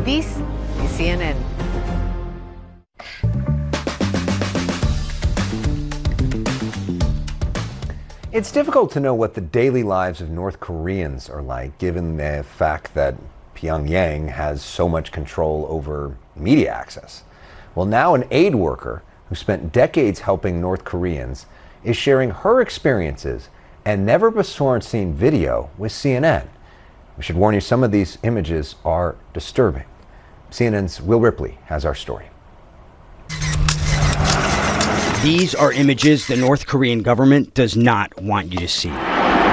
This is CNN. It's difficult to know what the daily lives of North Koreans are like, given the fact that Pyongyang has so much control over media access. Well, now an aid worker who spent decades helping North Koreans is sharing her experiences and never-before-seen video with CNN. We should warn you, some of these images are disturbing. CNN's Will Ripley has our story. These are images the North Korean government does not want you to see. Far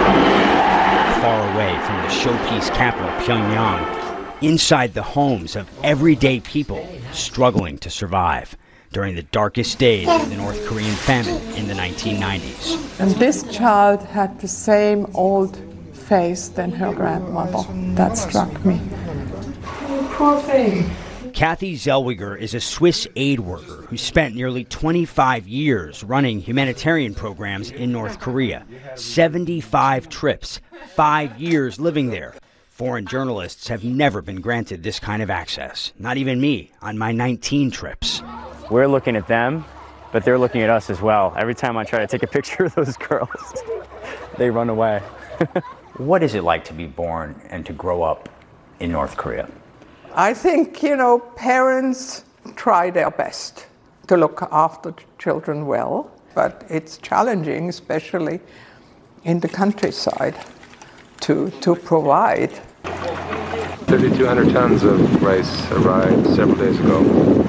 away from the showpiece capital, Pyongyang, inside the homes of everyday people struggling to survive during the darkest days of the North Korean famine in the 1990s. And this child had the same old face than her grandmother. That struck me. Poor thing. Kathy Zellweger is a Swiss aid worker who spent nearly 25 years running humanitarian programs in North Korea. 75 trips, 5 years living there. Foreign journalists have never been granted this kind of access. Not even me on my 19 trips. We're looking at them, but they're looking at us as well. Every time I try to take a picture of those girls, they run away. What is it like to be born and to grow up in North Korea? I think, parents try their best to look after children well, but it's challenging, especially in the countryside, to provide. 3,200 tons of rice arrived several days ago.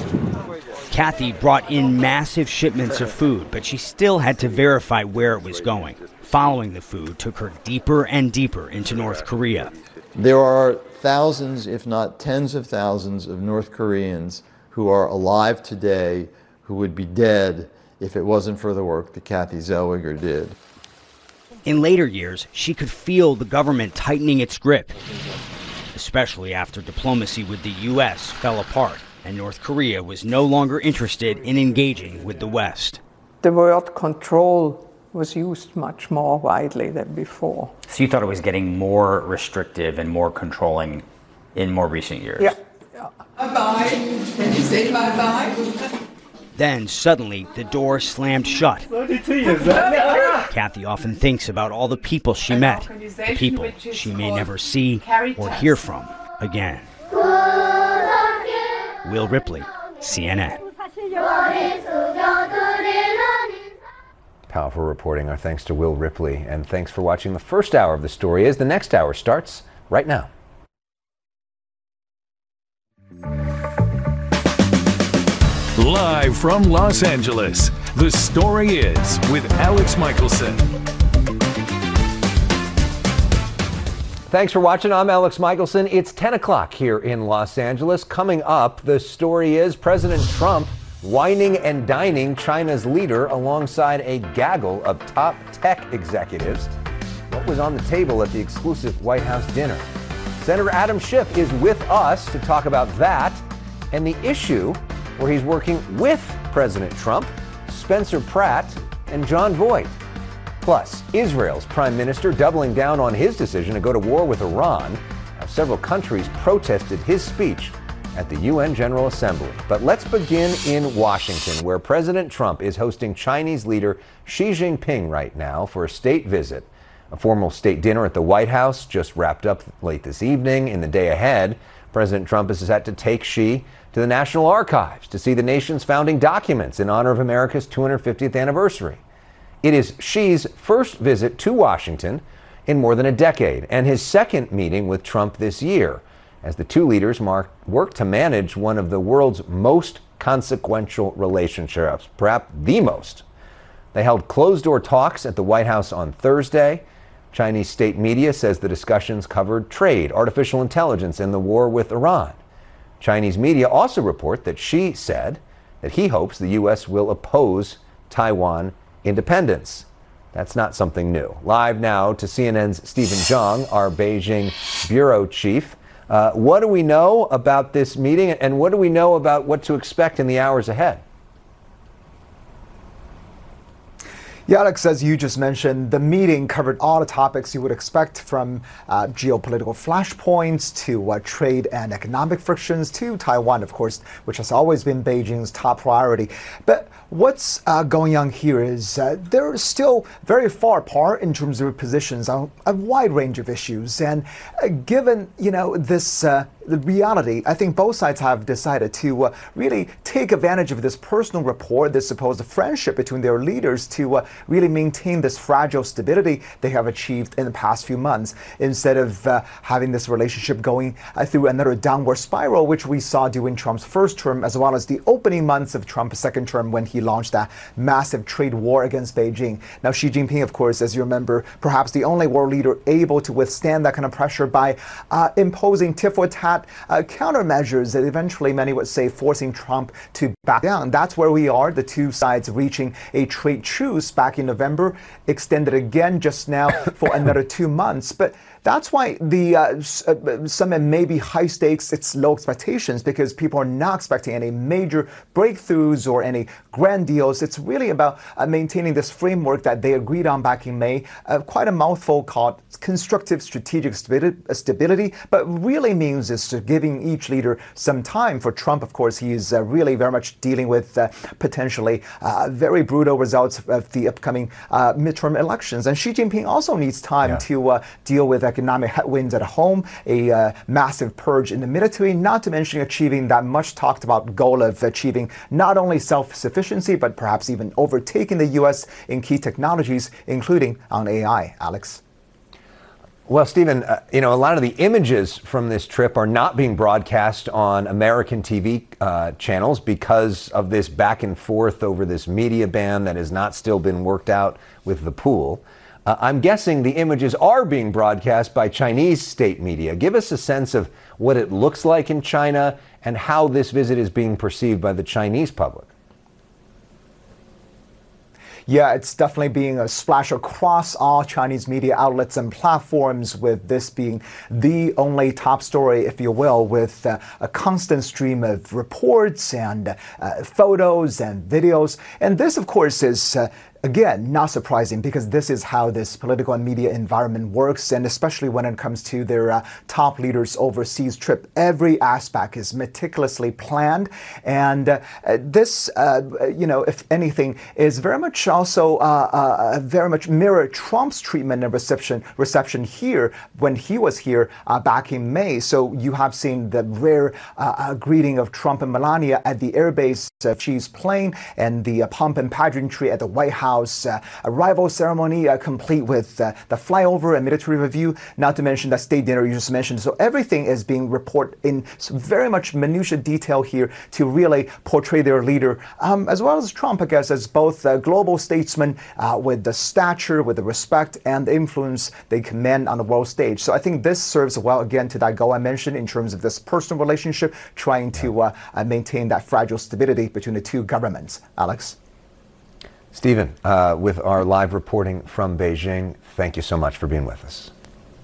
Kathy brought in massive shipments of food, but she still had to verify where it was going. Following the food took her deeper and deeper into North Korea. There are thousands, if not tens of thousands, of North Koreans who are alive today who would be dead if it wasn't for the work that Kathy Zellweger did. In later years, she could feel the government tightening its grip, especially after diplomacy with the U.S. fell apart and North Korea was no longer interested in engaging with the West. The word control was used much more widely than before. So you thought it was getting more restrictive and more controlling in more recent years? Yeah. Bye-bye. Can you say bye-bye? Then suddenly the door slammed shut. Kathy often thinks about all the people she met, the people she may never see or hear from again. Will Ripley, CNN. Powerful reporting. Our thanks to Will Ripley, and thanks for watching the first hour of The Story Is. The next hour starts right now. Live from Los Angeles, The Story Is with Alex Michelson. Thanks for watching. I'm Alex Michelson. It's 10 o'clock here in Los Angeles. Coming up, The Story Is President Trump wining and dining China's leader alongside a gaggle of top tech executives. What was on the table at the exclusive White House dinner? Senator Adam Schiff is with us to talk about that and the issue where he's working with President Trump, Spencer Pratt, and John Voight. Plus, Israel's prime minister doubling down on his decision to go to war with Iran. Now, several countries protested his speech at the UN General Assembly. But let's begin in Washington, where President Trump is hosting Chinese leader Xi Jinping right now for a state visit. A formal state dinner at the White House just wrapped up late this evening. In the day ahead, President Trump is set to take Xi to the National Archives to see the nation's founding documents in honor of America's 250th anniversary. It is Xi's first visit to Washington in more than a decade, and his second meeting with Trump this year, as the two leaders work to manage one of the world's most consequential relationships, perhaps the most. They held closed-door talks at the White House on Thursday. Chinese state media says the discussions covered trade, artificial intelligence, and the war with Iran. Chinese media also report that Xi said that he hopes the U.S. will oppose Taiwan independence. That's not something new. Live now to CNN's Stephen Zhang, our Beijing bureau chief. What do we know about this meeting, and what do we know about what to expect in the hours ahead? Yeah, Alex, as you just mentioned, the meeting covered all the topics you would expect, from geopolitical flashpoints to trade and economic frictions to Taiwan, of course, which has always been Beijing's top priority. But what's going on here is they're still very far apart in terms of their positions on a wide range of issues. And given, this the reality, I think both sides have decided to really take advantage of this personal rapport, this supposed friendship between their leaders, to really maintain this fragile stability they have achieved in the past few months, instead of having this relationship going through another downward spiral, which we saw during Trump's first term, as well as the opening months of Trump's second term, when he launched that massive trade war against Beijing. Now, Xi Jinping, of course, as you remember, perhaps the only world leader able to withstand that kind of pressure by imposing tit-for-tat countermeasures that eventually, many would say, forcing Trump to back down. That's where we are, the two sides reaching a trade truce back in November, extended again just now for another 2 months. But that's why the summit may be high stakes, it's low expectations, because people are not expecting any major breakthroughs or any grand deals. It's really about maintaining this framework that they agreed on back in May, quite a mouthful, called constructive strategic stability, but really means is giving each leader some time. For Trump, of course, he is really very much dealing with potentially very brutal results of the upcoming midterm elections. And Xi Jinping also needs time to deal with economic headwinds at home, a massive purge in the military, not to mention achieving that much talked about goal of achieving not only self-sufficiency, but perhaps even overtaking the U.S. in key technologies, including on AI. Alex? Well, Stephen, a lot of the images from this trip are not being broadcast on American TV channels because of this back and forth over this media ban that has not still been worked out with the pool. I'm guessing the images are being broadcast by Chinese state media. Give us a sense of what it looks like in China and how this visit is being perceived by the Chinese public. Yeah, it's definitely being a splash across all Chinese media outlets and platforms, with this being the only top story, if you will, with a constant stream of reports and photos and videos. And this, of course, is again, not surprising, because this is how this political and media environment works, and especially when it comes to their top leaders' overseas trip. Every aspect is meticulously planned, and this, if anything, is very much also very much mirror Trump's treatment and reception here when he was here back in May. So you have seen the rare greeting of Trump and Melania at the airbase of Xi's plane, and the pomp and pageantry at the White House. Arrival ceremony complete with the flyover and military review, not to mention that state dinner you just mentioned. So everything is being reported in very much minutiae detail here to really portray their leader, as well as Trump, I guess, as both a global statesman with the stature, with the respect and the influence they command on the world stage. So I think this serves well, again, to that goal I mentioned in terms of this personal relationship, trying to maintain that fragile stability between the two governments. Alex? Stephen, with our live reporting from Beijing, thank you so much for being with us.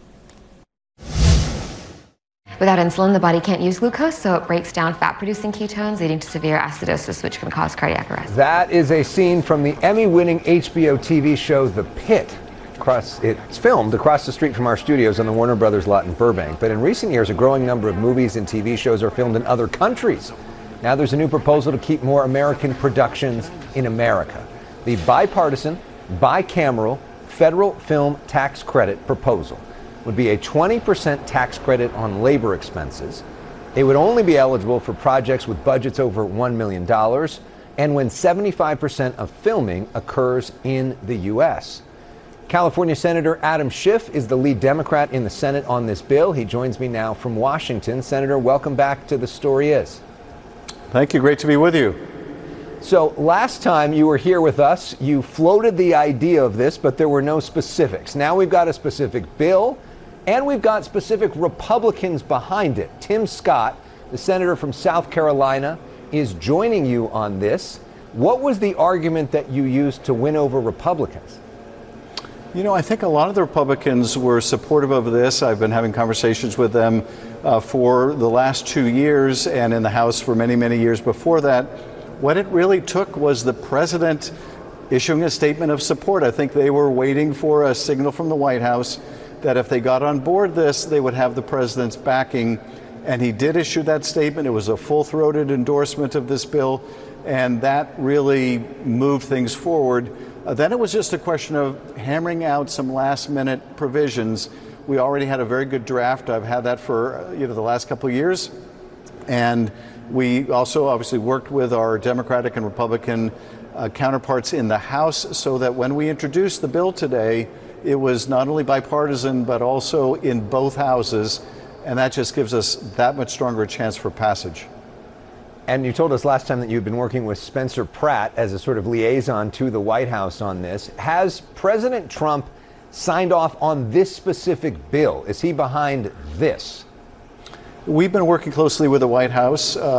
Without insulin, the body can't use glucose, so it breaks down fat-producing ketones, leading to severe acidosis, which can cause cardiac arrest. That is a scene from the Emmy-winning HBO TV show The Pit. It's filmed across the street from our studios on the Warner Brothers lot in Burbank. But in recent years, a growing number of movies and TV shows are filmed in other countries. Now there's a new proposal to keep more American productions in America. The bipartisan, bicameral federal film tax credit proposal would be a 20% tax credit on labor expenses. It would only be eligible for projects with budgets over $1 million and when 75% of filming occurs in the U.S. California Senator Adam Schiff is the lead Democrat in the Senate on this bill. He joins me now from Washington. Senator, welcome back to The Story Is. Thank you. Great to be with you. So last time you were here with us, you floated the idea of this, but there were no specifics. Now we've got a specific bill, and we've got specific Republicans behind it. Tim Scott, the senator from South Carolina, is joining you on this. What was the argument that you used to win over Republicans? You know, I think a lot of the Republicans were supportive of this. I've been having conversations with them for the last 2 years, and in the House for many, many years before that. What it really took was the president issuing a statement of support. I think they were waiting for a signal from the White House that if they got on board this, they would have the president's backing. And he did issue that statement. It was a full-throated endorsement of this bill, and that really moved things forward. Then it was just a question of hammering out some last-minute provisions. We already had a very good draft. I've had that for the last couple of years. And we also obviously worked with our Democratic and Republican counterparts in the House so that when we introduced the bill today, it was not only bipartisan, but also in both houses. And that just gives us that much stronger a chance for passage. And you told us last time that you've been working with Spencer Pratt as a sort of liaison to the White House on this. Has President Trump signed off on this specific bill? Is he behind this? We've been working closely with the White House.